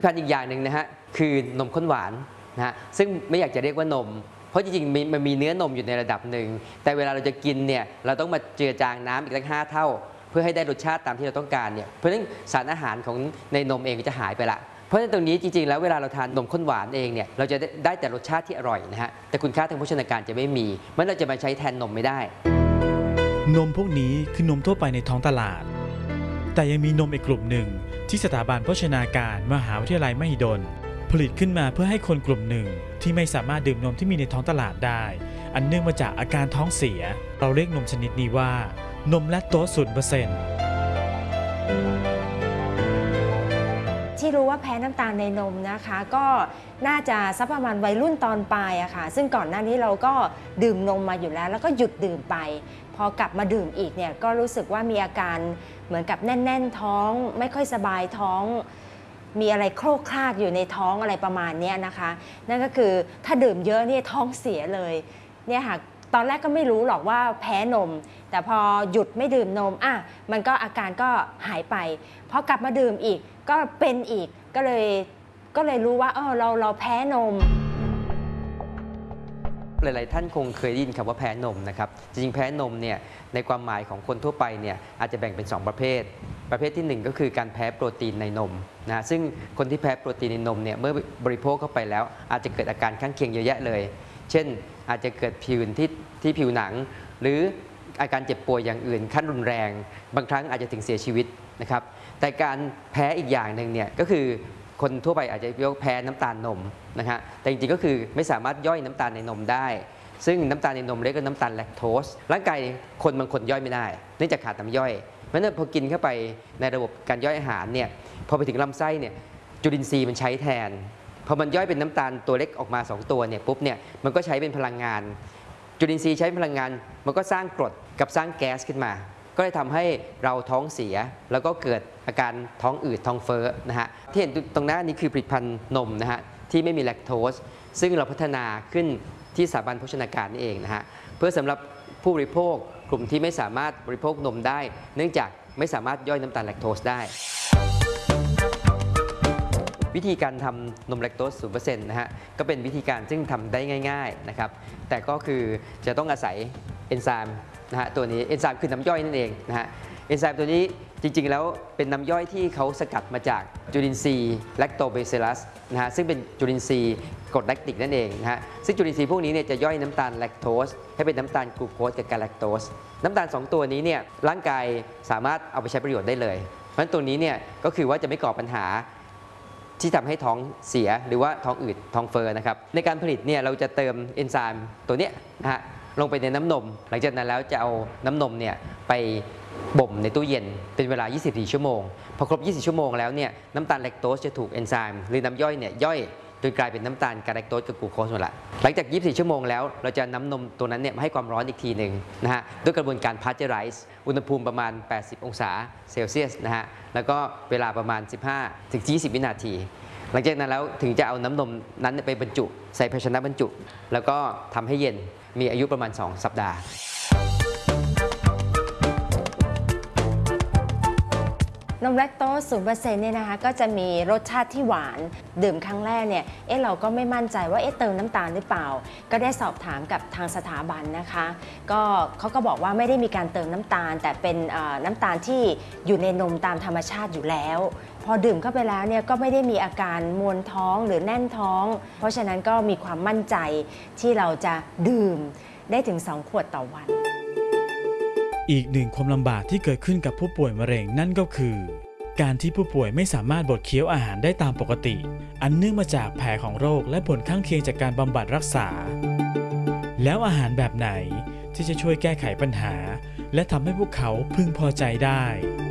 พันธุ์อีกอย่างหนึ่งนะฮะคือนมข้นหวานนะฮะซึ่งไม่อยากจะเรียกว่านมเพราะจริงๆมันมีเนื้อนมอยู่ในระดับหนึ่งแต่เวลาเราจะกินเนี่ยเราต้องมาเจือจางน้ำอีกตั้ง5 เท่าเพื่อให้ได้รสชาติตามที่เราต้องการเนี่ยเพราะฉะนั้นสารอาหารของในนมเองก็จะหายไปละเพราะฉะนั้นตรงนี้จริงๆแล้วเวลาเราทานนมข้นหวานเองเนี่ยเราจะได้แต่รสชาติที่อร่อยนะฮะแต่คุณค่าทางโภชนาการจะไม่มีเพราะเราจะมาใช้แทนนมไม่ได้นมพวกนี้คือนมทั่วไปในท้องตลาดแต่ยังมีนมอีกกลุ่มหนึ่งที่สถาบันโภชนาการมหาวิทยาลัยมหิดลผลิตขึ้นมาเพื่อให้คนกลุ่มหนึ่งที่ไม่สามารถดื่มนมที่มีในท้องตลาดได้อันเนื่องมาจากอาการท้องเสียเราเรียกนมชนิดนี้ว่านมแลคโตส 0% ที่รู้ว่าแพ้น้ำตาลในนมนะคะก็น่าจะสักประมาณวัยรุ่นตอนปลายอะค่ะซึ่งก่อนหน้านี้เราก็ดื่มนมมาอยู่แล้วก็หยุดดื่มไปพอกลับมาดื่มอีกเนี่ยก็รู้สึกว่ามีอาการเหมือนกับแน่นๆท้องไม่ค่อยสบายท้องมีอะไรโครกครากอยู่ในท้องอะไรประมาณนี้นะคะนั่นก็คือถ้าดื่มเยอะเนี่ยท้องเสียเลยเนี่ยค่ะตอนแรกก็ไม่รู้หรอกว่าแพ้นมแต่พอหยุดไม่ดื่มนมมันก็อาการก็หายไปพอกลับมาดื่มอีกก็เป็นอีกก็เลยรู้ว่าเราแพ้นมหลายๆท่านคงเคยได้ยินคำว่าแพ้นมนะครับจริงๆแพ้นมเนี่ยในความหมายของคนทั่วไปเนี่ยอาจจะแบ่งเป็น2ประเภทที่1ก็คือการแพ้โปรตีนในนมนะซึ่งคนที่แพ้โปรตีนในนมเนี่ยเมื่อบริโภคเข้าไปแล้วอาจจะเกิดอาการข้างเคียงเยอะแยะเลยเช่นอาจจะเกิดผื่นที่ผิวหนังหรืออาการเจ็บป่วยอย่างอื่นขั้นรุนแรงบางครั้งอาจจะถึงเสียชีวิตนะครับแต่การแพ้อีกอย่างหนึ่งเนี่ยก็คือคนทั่วไปอาจจะเรียกแพ้น้ำตาลนมนะฮะแต่จริงๆก็คือไม่สามารถย่อยน้ำตาลในนมได้ซึ่งน้ำตาลในนมเรียกว่าน้ำตาลแลคโตสร่างกายคนบางคนย่อยไม่ได้เนื่องจากขาดน้ำย่อยเพราะฉะนั้นพอกินเข้าไปในระบบการย่อยอาหารเนี่ยพอไปถึงลำไส้เนี่ยจุลินทรีย์มันใช้แทนพอมันย่อยเป็นน้ำตาลตัวเล็กออกมา2ตัวเนี่ยปุ๊บเนี่ยมันก็ใช้เป็นพลังงานจุลินทรีย์ใช้พลังงานมันก็สร้างกรดกับสร้างแก๊สขึ้นมาก็เลยทำให้เราท้องเสียแล้วก็เกิดอาการท้องอืดท้องเฟ้อนะฮะที่เห็นตรงหน้านี้คือผลิตภัณฑ์นมนะฮะที่ไม่มีแลคโตสซึ่งเราพัฒนาขึ้นที่สถาบันโภชนาการนี่เองนะฮะเพื่อสำหรับผู้บริโภคกลุ่มที่ไม่สามารถบริโภคนมได้เนื่องจากไม่สามารถย่อยน้ำตาลแลคโตสได้วิธีการทำนมแลคโตส 0% นะฮะก็เป็นวิธีการซึ่งทำได้ง่ายๆนะครับแต่ก็คือจะต้องอาศัยเอนไซม์นะฮะตัวนี้เอนไซม์คือน้ำย่อยนั่นเองนะฮะเอนไซม์ตัวนี้จริงๆแล้วเป็นน้ำย่อยที่เขาสกัดมาจากจุลินทรีย์แลคโตเบซิลลัสนะฮะซึ่งเป็นจุลินทรีย์กรดแลคติกนั่นเองนะฮะซึ่งจุลินทรีย์พวกนี้เนี่ยจะย่อยน้ำตาลแลคโตสให้เป็นน้ำตาลกลูโคสกับกาแลคโตสน้ำตาล2ตัวนี้เนี่ยร่างกายสามารถเอาไปใช้ประโยชน์ได้เลยเพราะฉะนั้นตัวนี้เนี่ยก็คือว่าจะไม่ก่อปัญหาที่ทำให้ท้องเสียหรือว่าท้องอืดท้องเฟ้อนะครับในการผลิตเนี่ยเราจะเติมเอนไซม์ตัวเนี้ยนะฮะลงไปในน้ำนมหลังจากนั้นแล้วจะเอาน้ำนมเนี่ยไปบ่มในตู้เย็นเป็นเวลา 24 ชั่วโมงพอครบ 24 ชั่วโมงแล้วเนี่ยน้ำตาลแลคโตสจะถูกเอนไซม์หรือน้ำย่อยเนี่ยย่อยจนกลายเป็นน้ำตาลกาแลคโตสกับกลูโคสหมดละหลังจาก 24 ชั่วโมงแล้วเราจะนำนมตัวนั้นเนี่ยมาให้ความร้อนอีกทีหนึ่งนะฮะด้วยกระบวนการพาสเจอไรซ์อุณหภูมิประมาณ 80 องศาเซลเซียสนะฮะแล้วก็เวลาประมาณ 15-20 วินาทีหลังจากนั้นแล้วถึงจะเอาน้ำนมนั้นไปบรรจุใส่ภาชนะบรรจุแล้วก็ทำให้เย็นมีอายุประมาณ2 สัปดาห์นมแลคโตส 0% เนี่ยนะคะก็จะมีรสชาติที่หวานดื่มครั้งแรกเนี่ยเราก็ไม่มั่นใจว่าเติมน้ำตาลหรือเปล่าก็ได้สอบถามกับทางสถาบันนะคะก็เขาก็บอกว่าไม่ได้มีการเติมน้ำตาลแต่เป็นน้ำตาลที่อยู่ในนมตามธรรมชาติอยู่แล้วพอดื่มเข้าไปแล้วเนี่ยก็ไม่ได้มีอาการมวนท้องหรือแน่นท้องเพราะฉะนั้นก็มีความมั่นใจที่เราจะดื่มได้ถึง2 ขวดต่อวันอีกหนึ่งความลำบากที่เกิดขึ้นกับผู้ป่วยมะเร็งนั่นก็คือการที่ผู้ป่วยไม่สามารถบดเคี้ยวอาหารได้ตามปกติอันเนื่องมาจากแผลของโรคและผลข้างเคียงจากการบำบัดรักษาแล้วอาหารแบบไหนที่จะช่วยแก้ไขปัญหาและทำให้พวกเขาพึงพอใจได้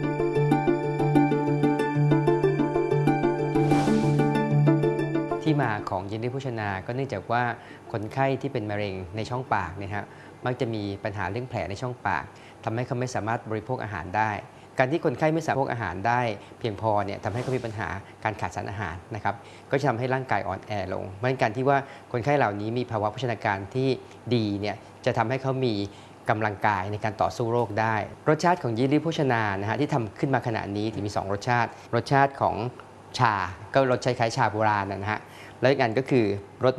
ที่มาของเยลลี่โภชนาก็เนื่องจากว่าคนไข้ที่เป็นมะเร็งในช่องปากเนี่ยครับมักจะมีปัญหาเรื่องแผลในช่องปากทำให้เขาไม่สามารถบริโภคอาหารได้การที่คนไข้ไม่สามารถบริโภคอาหารได้เพียงพอเนี่ยทำให้เขามีปัญหาการขาดสารอาหารนะครับก็จะทำให้ร่างกายอ่อนแอลงเพราะฉะนั้นการที่ว่าคนไข้เหล่านี้มีภาวะโภชนาการที่ดีเนี่ยจะทำให้เขามีกำลังกายในการต่อสู้โรคได้รสชาติของเยลลี่โภชนานะฮะที่ทำขึ้นมาขณะนี้มี2 รสชาติของชาก็รสคล้ายๆชาโบราณนะฮะแล้วอีกอันก็คือรส